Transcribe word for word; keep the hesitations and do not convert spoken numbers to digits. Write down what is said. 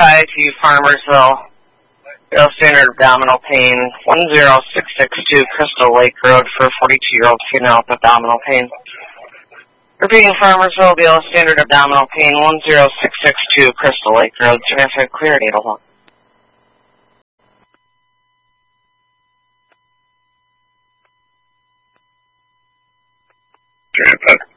five to Farmersville. Real standard abdominal pain, one zero six six two Crystal Lake Road for forty-two-year-old female with abdominal pain. Repeating Farmersville, Real standard abdominal pain, one zero six six two Crystal Lake Road. Traffic clear, eight oh one. Traffic.